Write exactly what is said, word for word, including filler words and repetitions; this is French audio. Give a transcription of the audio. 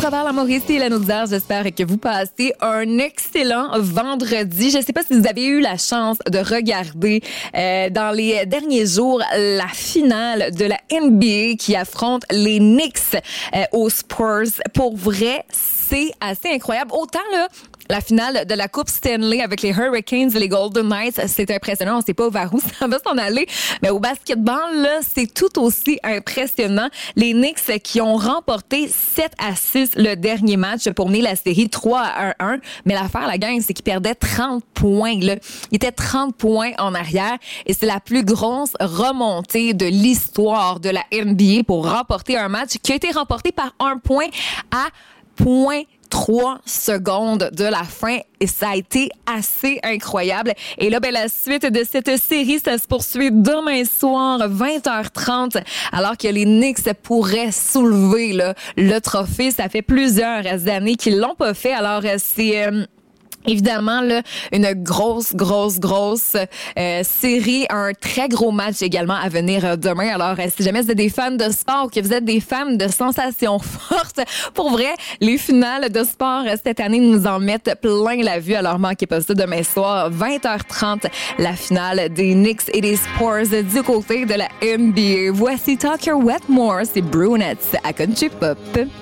travers la Mauricie et la Naudière. J'espère que vous passez un excellent vendredi. Je ne sais pas si vous avez eu la chance de regarder euh, dans les derniers jours la finale de la N B A qui affronte les Knicks euh, aux Spurs. Pour vrai, c'est assez incroyable. Autant là, la finale de la Coupe Stanley avec les Hurricanes et les Golden Knights, c'est impressionnant. On ne sait pas vers où ça va s'en aller. Mais au basketball, là, c'est tout aussi impressionnant. Les Knicks qui ont remporté sept à six le dernier match pour mener la série trois à un. Mais l'affaire, la gang, c'est qu'ils perdaient trente points. Là. Ils étaient trente points en arrière. Et c'est la plus grosse remontée de l'histoire de la N B A pour remporter un match qui a été remporté par un point à point trois secondes de la fin et ça a été assez incroyable. Et là, ben, la suite de cette série, ça se poursuit demain soir, vingt heures trente, alors que les Knicks pourraient soulever là, le trophée. Ça fait plusieurs années qu'ils l'ont pas fait. Alors, c'est... Euh, Évidemment, là, une grosse, grosse, grosse euh, série, un très gros match également à venir euh, demain. Alors, euh, si jamais vous êtes des fans de sport, que vous êtes des fans de sensations fortes, pour vrai, les finales de sport euh, cette année nous en mettent plein la vue. Alors, manquez pas ça demain soir, vingt heures trente, la finale des Knicks et des Spurs du côté de la N B A. Voici Tucker Wetmore, c'est Brunettes à Country Pop.